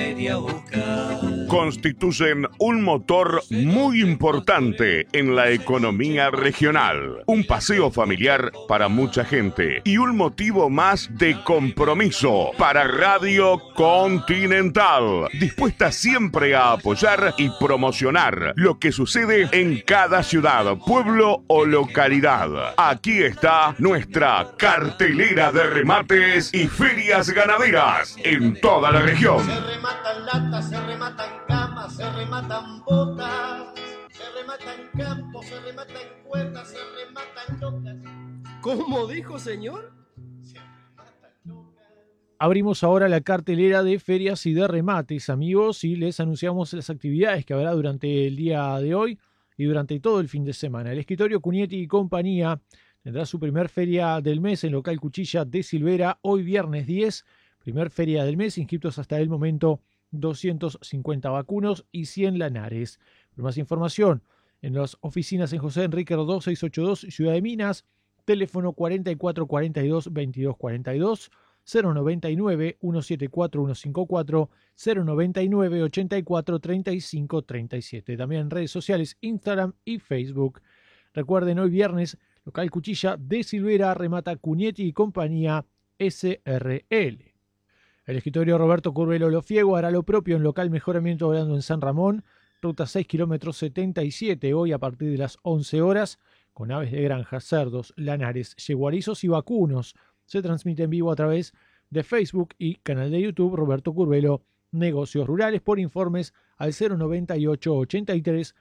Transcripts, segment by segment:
Feria Buscar. Constituyen un motor muy importante en la economía regional, un paseo familiar para mucha gente y un motivo más de compromiso para Radio Continental, dispuesta siempre a apoyar y promocionar lo que sucede en cada ciudad, pueblo o localidad. Aquí está nuestra cartelera de remates y ferias ganaderas en toda la región. Se rematan latas, se rematan camas, se rematan botas, se rematan campos, se rematan cuerdas, se rematan locas. ¿Cómo dijo, señor? Se rematan locas. Abrimos ahora la cartelera de ferias y de remates, amigos, y les anunciamos las actividades que habrá durante el día de hoy y durante todo el fin de semana. El escritorio Cunietti y compañía tendrá su primer feria del mes en local Cuchilla de Silvera, hoy viernes 10, primer feria del mes, inscritos hasta el momento 250 vacunos y 100 lanares. Por más información, en las oficinas en José Enrique Rodó 682, Ciudad de Minas, teléfono 4442-2242, 099-174-154, 099-84-35-37. También en redes sociales, Instagram y Facebook. Recuerden, hoy viernes, local Cuchilla de Silvera, remata Cunietti y compañía SRL. El escritorio Roberto Curvelo Lofiego hará lo propio en local Mejoramiento Volando en San Ramón, ruta 6 kilómetros 77, hoy a partir de las 11 horas, con aves de granja, cerdos, lanares, yeguarizos y vacunos. Se transmite en vivo a través de Facebook y canal de YouTube Roberto Curvelo Negocios Rurales. Por informes al 098 83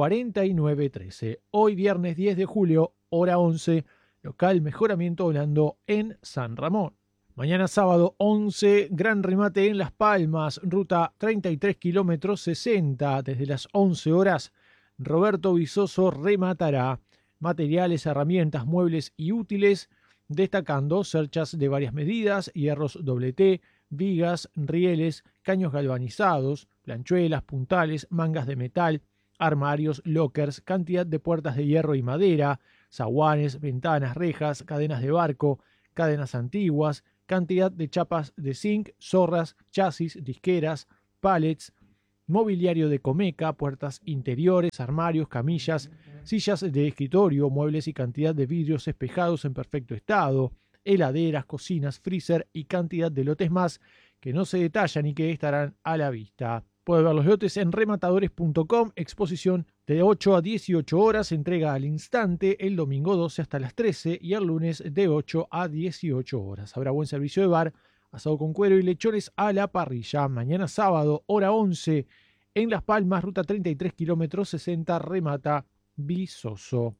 49 13. Hoy viernes 10 de julio, hora 11, local Mejoramiento Volando en San Ramón. Mañana sábado 11, gran remate en Las Palmas, ruta 33 kilómetros 60. Desde las 11 horas, Roberto Vizoso rematará materiales, herramientas, muebles y útiles, destacando cerchas de varias medidas, hierros doble T, vigas, rieles, caños galvanizados, planchuelas, puntales, mangas de metal, armarios, lockers, cantidad de puertas de hierro y madera, zaguanes, ventanas, rejas, cadenas de barco, cadenas antiguas, cantidad de chapas de zinc, zorras, chasis, disqueras, pallets, mobiliario de comeca, puertas interiores, armarios, camillas, sillas de escritorio, muebles y cantidad de vidrios espejados en perfecto estado, heladeras, cocinas, freezer y cantidad de lotes más que no se detallan y que estarán a la vista. Puede ver los lotes en rematadores.com, exposición de 8 a 18 horas, entrega al instante el domingo 12 hasta las 13 y el lunes de 8 a 18 horas. Habrá buen servicio de bar, asado con cuero y lechones a la parrilla. Mañana sábado, hora 11, en Las Palmas, ruta 33 kilómetros 60, remata Vizoso.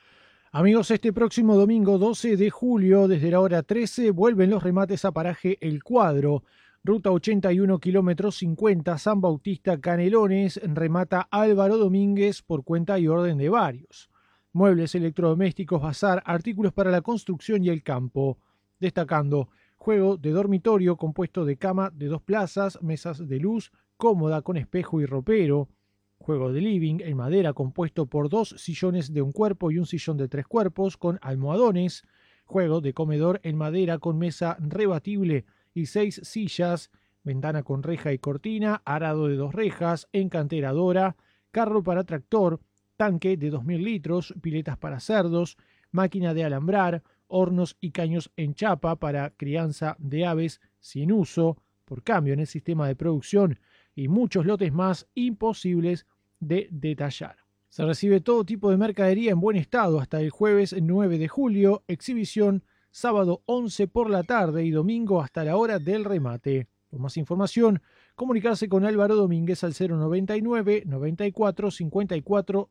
Amigos, este próximo domingo 12 de julio, desde la hora 13, vuelven los remates a paraje El Cuadro. Ruta 81 kilómetros 50, San Bautista Canelones, remata Álvaro Domínguez por cuenta y orden de varios. Muebles, electrodomésticos, bazar, artículos para la construcción y el campo. Destacando juego de dormitorio compuesto de cama de 2 plazas, mesas de luz, cómoda con espejo y ropero. Juego de living en madera compuesto por 2 sillones de 1 cuerpo y 1 sillón de 3 cuerpos con almohadones. Juego de comedor en madera con mesa rebatible y 6 sillas, ventana con reja y cortina, arado de 2 rejas, encanteradora, carro para tractor, tanque de 2000 litros, piletas para cerdos, máquina de alambrar, hornos y caños en chapa para crianza de aves sin uso, por cambio en el sistema de producción y muchos lotes más imposibles de detallar. Se recibe todo tipo de mercadería en buen estado hasta el jueves 9 de julio, exhibición sábado 11 por la tarde y domingo hasta la hora del remate. Por más información, comunicarse con Álvaro Domínguez al 099 94 54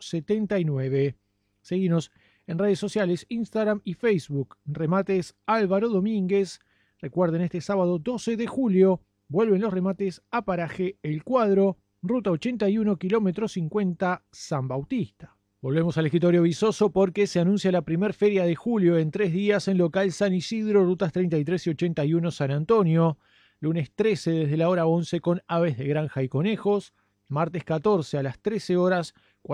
79. Seguinos en redes sociales, Instagram y Facebook. Remates Álvaro Domínguez. Recuerden, este sábado 12 de julio vuelven los remates a paraje El Cuadro, ruta 81 kilómetros 50, San Bautista. Volvemos al escritorio Vizoso porque se anuncia la primer feria de julio en 3 días en local San Isidro, rutas 33 y 81 San Antonio. Lunes 13 desde la hora 11 con aves de granja y conejos. Martes 14 a las 13 horas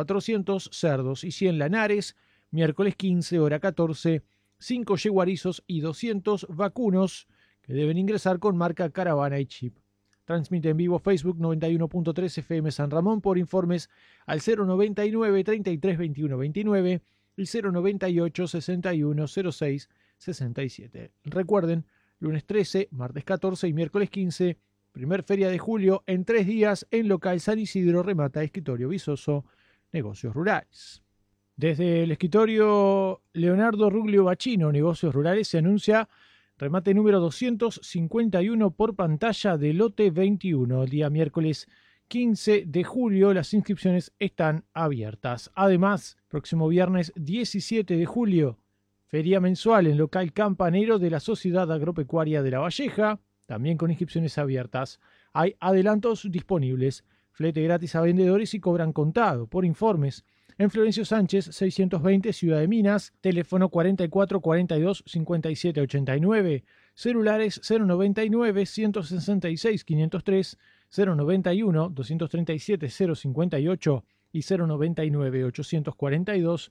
400 cerdos y 100 lanares. Miércoles 15 hora 14 5 yeguarizos y 200 vacunos que deben ingresar con marca caravana y chip. Transmite en vivo Facebook 91.3 FM San Ramón. Por informes al 099 33 21 29 y 098 61 06 67. Recuerden, lunes 13, martes 14 y miércoles 15, primer feria de julio en 3 días en local San Isidro, remata Escritorio Visoso, Negocios Rurales. Desde el escritorio Leonardo Ruglio Bacino, Negocios Rurales, se anuncia remate número 251 por pantalla de lote 21. El día miércoles 15 de julio las inscripciones están abiertas. Además, próximo viernes 17 de julio, feria mensual en local Campanero de la Sociedad Agropecuaria de La Valleja, también con inscripciones abiertas. Hay adelantos disponibles, flete gratis a vendedores y cobran contado. Por informes, en Florencio Sánchez 620, Ciudad de Minas, teléfono 44 42 57 89, celulares 099 166 503, 091 237 058 y 099 842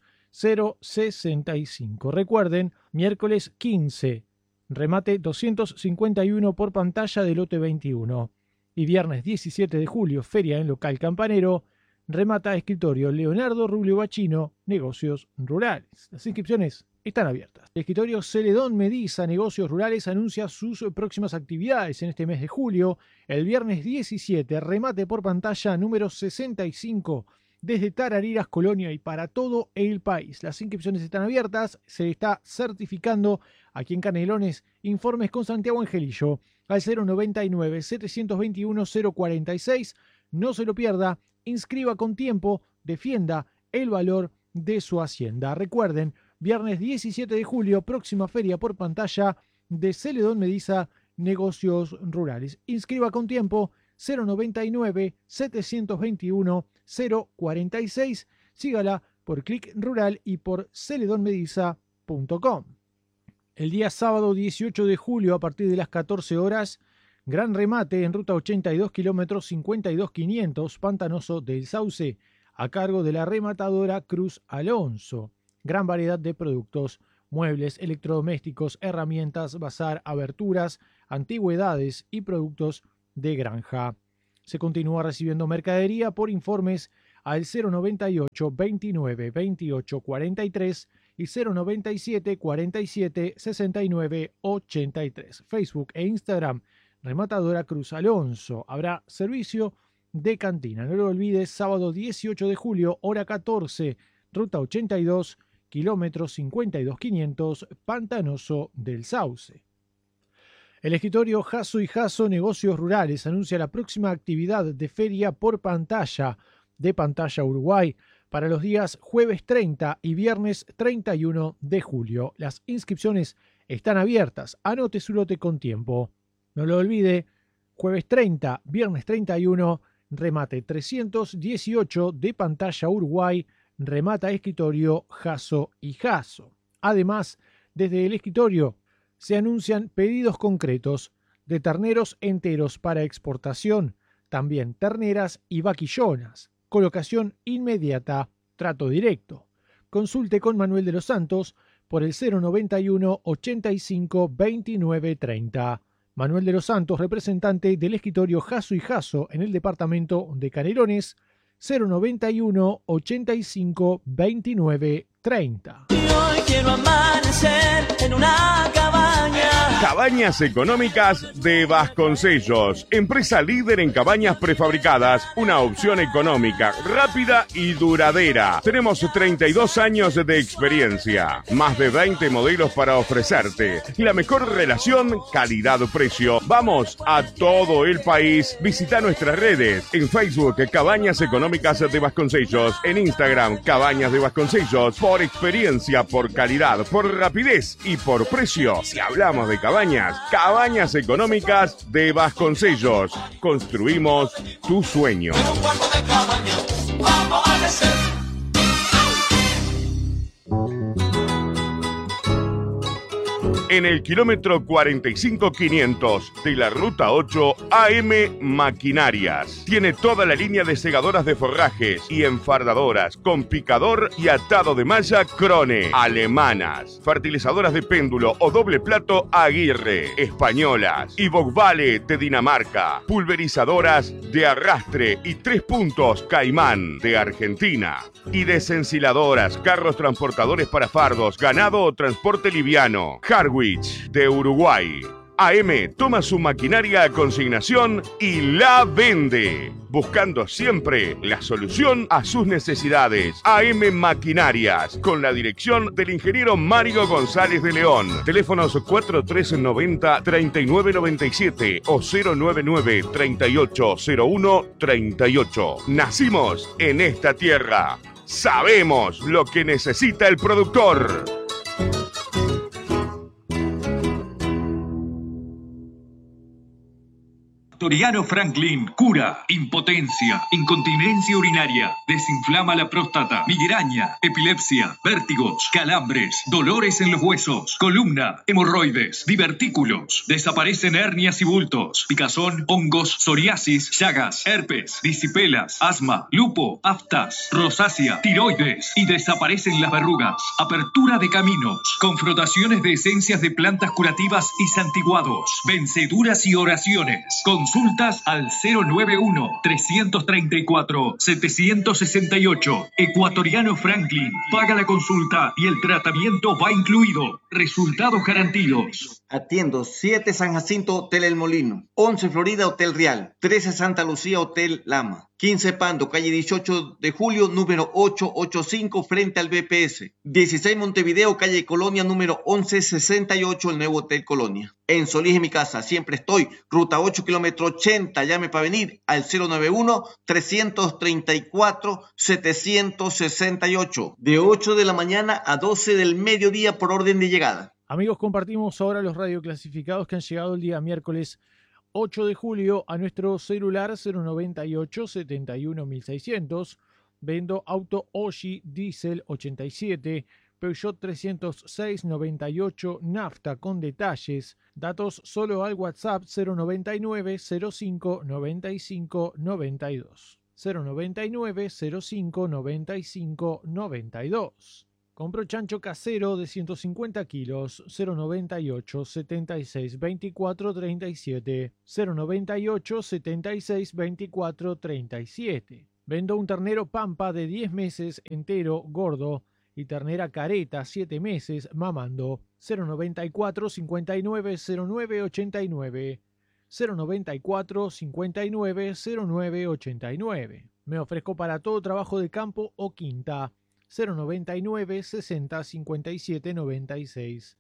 065. Recuerden, miércoles 15, remate 251 por pantalla de lote 21. Y viernes 17 de julio, feria en local Campanero, remata escritorio Leonardo Ruglio Bacino, Negocios Rurales. Las inscripciones están abiertas. El escritorio Celedón Mediza, Negocios Rurales, anuncia sus próximas actividades en este mes de julio. El viernes 17, remate por pantalla número 65, desde Tarariras, Colonia y para todo el país. Las inscripciones están abiertas, se está certificando aquí en Canelones. Informes con Santiago Angelillo al 099 721 046. No se lo pierda, inscriba con tiempo, defienda el valor de su hacienda. Recuerden, viernes 17 de julio, próxima feria por pantalla de Celedón Mediza, Negocios Rurales. Inscriba con tiempo, 099 721 046. Sígala por Click Rural y por celedonmediza.com. El día sábado 18 de julio, a partir de las 14 horas, gran remate en ruta 82 kilómetros 52.500, Pantanoso del Sauce, a cargo de la rematadora Cruz Alonso. Gran variedad de productos, muebles, electrodomésticos, herramientas, bazar, aberturas, antigüedades y productos de granja. Se continúa recibiendo mercadería. Por informes al 098 29 28 43 y 097 47 69 83. Facebook e Instagram, rematadora Cruz Alonso. Habrá servicio de cantina. No lo olvides, sábado 18 de julio, hora 14, ruta 82, kilómetros 52.500, Pantanoso del Sauce. El escritorio Jasso y Jasso Negocios Rurales anuncia la próxima actividad de feria por pantalla de Pantalla Uruguay para los días jueves 30 y viernes 31 de julio. Las inscripciones están abiertas. Anote su lote con tiempo. No lo olvide, jueves 30, viernes 31, remate 318 de Pantalla Uruguay, remata escritorio Jasso y Jasso. Además, desde el escritorio se anuncian pedidos concretos de terneros enteros para exportación, también terneras y vaquillonas. Colocación inmediata, trato directo. Consulte con Manuel de los Santos por el 091 85 29 30. Manuel de los Santos, representante del escritorio Jasso y Jasso en el departamento de Canelones, 091 85 29 30. Y hoy quiero amanecer en una cabaña. Cabañas Económicas de Vasconcellos, empresa líder en cabañas prefabricadas, una opción económica, rápida y duradera. Tenemos 32 años de experiencia, más de 20 modelos para ofrecerte y la mejor relación calidad-precio. Vamos a todo el país. Visita nuestras redes en Facebook Cabañas Económicas de Vasconcellos, en Instagram Cabañas de Vasconcellos. Por experiencia, por calidad, por rapidez y por precio. Si hablamos de Cabañas Económicas de Vasconcellos. Construimos tu sueño. En un cuarto de cabaña, vamos a crecer. en el kilómetro 45500 de la Ruta 8 AM Maquinarias. Tiene toda la línea de segadoras de forrajes y enfardadoras con picador y atado de malla Krone, alemanas, fertilizadoras de péndulo o doble plato Aguirre, españolas, y Vogvale de Dinamarca, pulverizadoras de arrastre y 3 puntos Caimán de Argentina, y desensiladoras, carros transportadores para fardos, ganado o transporte liviano, Harwich de Uruguay. AM toma su maquinaria a consignación y la vende, buscando siempre la solución a sus necesidades. AM Maquinarias, con la dirección del ingeniero Mario González de León. Teléfonos 4390-3997 o 099-3801-38. Nacimos en esta tierra. Sabemos lo que necesita el productor. Toriano Franklin cura impotencia, incontinencia urinaria, desinflama la próstata, migraña, epilepsia, vértigos, calambres, dolores en los huesos, columna, hemorroides, divertículos, desaparecen hernias y bultos, picazón, hongos, psoriasis, llagas, herpes, disipelas, asma, lupo, aftas, rosácea, tiroides y desaparecen las verrugas, apertura de caminos, con frotaciones de esencias de plantas curativas y santiguados, venceduras y oraciones. Consultas al 091-334-768. Ecuatoriano Franklin. Paga la consulta y el tratamiento va incluido. Resultados garantidos. Atiendo 7 San Jacinto Hotel El Molino, 11 Florida Hotel Real, 13 Santa Lucía Hotel Lama, 15 Pando, calle 18 de Julio, número 885, frente al BPS. 16 Montevideo, calle Colonia, número 1168, el nuevo Hotel Colonia. En Solís, en mi casa, siempre estoy. Ruta 8, kilómetro 80, llame para venir al 091-334-768. De 8 de la mañana a 12 del mediodía por orden de llegada. Amigos, compartimos ahora los radioclasificados que han llegado el día miércoles 8 de julio a nuestro celular 098 71 1600. Vendo auto Oshi Diesel 87, Peugeot 306 98, nafta con detalles. Datos solo al WhatsApp 099 05 95 92. 099 05 95 92. Compro chancho casero de 150 kilos, 098 76 24 37, 098 76 24 37. Vendo un ternero pampa de 10 meses entero, gordo, y ternera careta 7 meses, mamando, 094 59 09 89, 094 59 09 89. Me ofrezco para todo trabajo de campo o quinta. 099 60 57 96,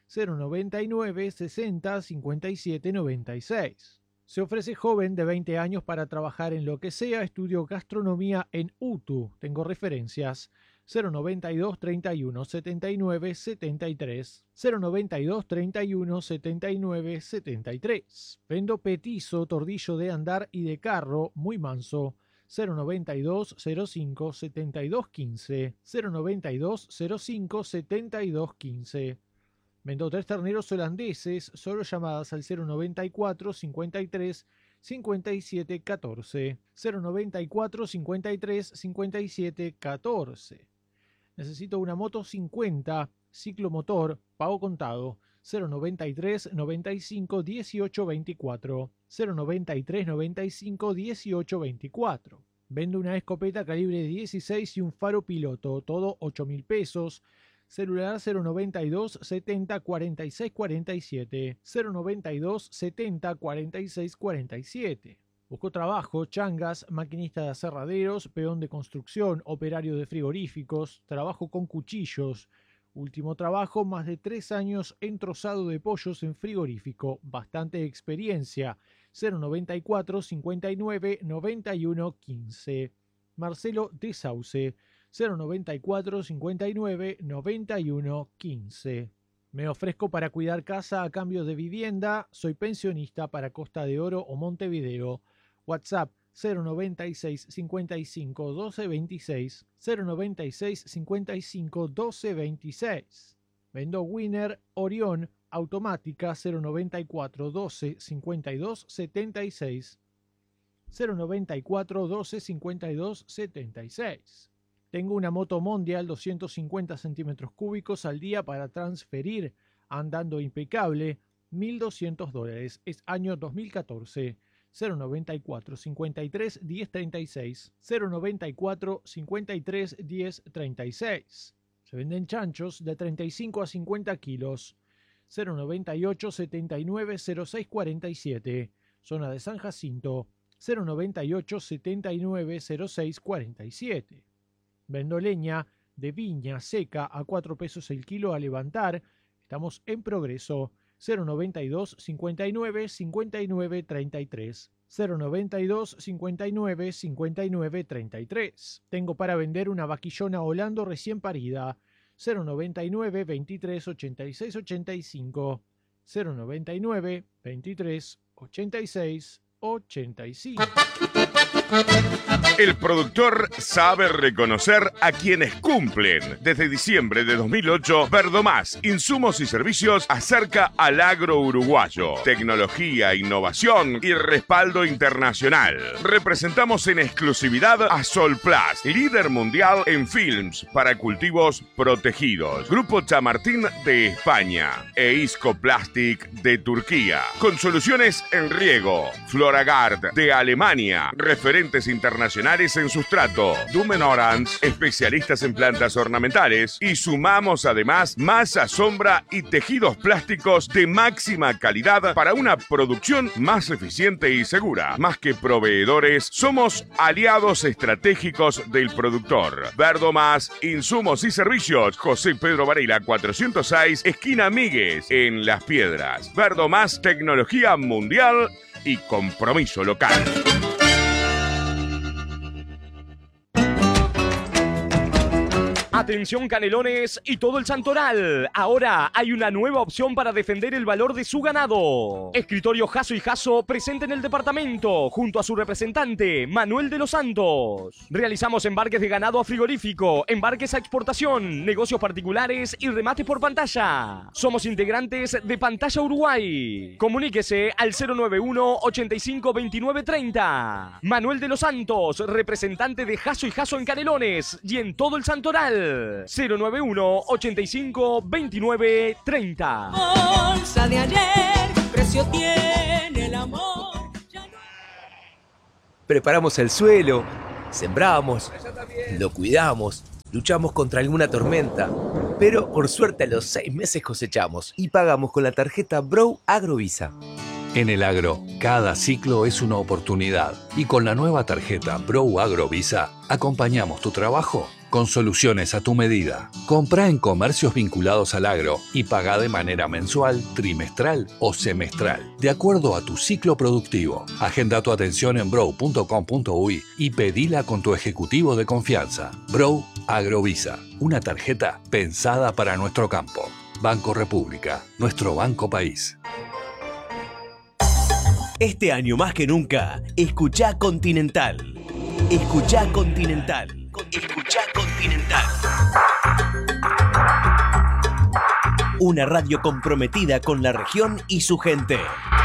099 60 57 96. Se ofrece joven de 20 años para trabajar en lo que sea. Estudio gastronomía en UTU. Tengo referencias 092 31 79 73, 092 31 79 73. Vendo petizo, tordillo de andar y de carro, muy manso. 092 05 72 15, 092 05 72 15. Vendo 3 terneros holandeses, solo llamadas al 094 53 57 14, 094 53 57 14. Necesito una moto 50, ciclomotor, pago contado, 093 95 18 24, 093 95 18 24. Vendo una escopeta calibre 16 y un faro piloto, todo 8.000 pesos. Celular 092 70 46 47, 092 70 46 47. Busco trabajo, changas, maquinista de aserraderos, peón de construcción, operario de frigoríficos, trabajo con cuchillos. Último trabajo, más de 3 años en trozado de pollos en frigorífico, bastante experiencia. 094 59 91 15. Marcelo de Sauce, 094 59 91 15. Me ofrezco para cuidar casa a cambio de vivienda. Soy pensionista para Costa de Oro o Montevideo. WhatsApp 096 55 12 26, 096 55 12 26. Vendo Winner, Orión, automática 094 12 52 76. 094 12 52 76. Tengo una moto Mondial 250 centímetros cúbicos al día para transferir, andando impecable, $1.200. Es año 2014. 094 53 10 36. 094 53 10 36. Se venden chanchos de 35 a 50 kilos. 098 79 06 47. Zona de San Jacinto. 098 79 06 47. Vendo leña de viña seca a 4 pesos el kilo a levantar. Estamos en Progreso. 092 59 59 33. 092 59 59 33. Tengo para vender una vaquillona Holando recién parida. 099 23 86 85. 099 23 86 85. El productor sabe reconocer a quienes cumplen. Desde diciembre de 2008, Verdomás, insumos y servicios acerca al agro uruguayo. Tecnología, innovación y respaldo internacional. Representamos en exclusividad a Solplast, líder mundial en films para cultivos protegidos. Grupo Chamartín de España e Isco Plastic de Turquía. Con soluciones en riego. Floragard de Alemania. Referentes internacionales en sustrato. Dumen Orange, especialistas en plantas ornamentales. Y sumamos además masa, sombra y tejidos plásticos de máxima calidad para una producción más eficiente y segura. Más que proveedores, somos aliados estratégicos del productor. Verdomás, insumos y servicios. José Pedro Varela 406, esquina Míguez, en Las Piedras. Verdomás, tecnología mundial y compromiso local. Atención Canelones y todo el Santoral. Ahora hay una nueva opción para defender el valor de su ganado. Escritorio Jasso y Jasso presente en el departamento junto a su representante Manuel de los Santos. Realizamos embarques de ganado a frigorífico, embarques a exportación, negocios particulares y remate por pantalla. Somos integrantes de Pantalla Uruguay. Comuníquese al 091 85 29 30. Manuel de los Santos, representante de Jasso y Jasso en Canelones y en todo el Santoral. 091 85 29 30. Bolsa de ayer, precio tiene el amor. Preparamos el suelo, sembramos, lo cuidamos, luchamos contra alguna tormenta, pero por suerte a los 6 meses cosechamos y pagamos con la tarjeta Brow Agrovisa. En el agro, cada ciclo es una oportunidad y con la nueva tarjeta Brow Agrovisa acompañamos tu trabajo con soluciones a tu medida. Comprá en comercios vinculados al agro y pagá de manera mensual, trimestral o semestral, de acuerdo a tu ciclo productivo. Agenda tu atención en brow.com.uy y pedila con tu ejecutivo de confianza. Brow Agrovisa, una tarjeta pensada para nuestro campo. Banco República, nuestro banco país. Este año más que nunca, escuchá Continental. Escuchá Continental. Escuchá Continental. Una radio comprometida con la región y su gente.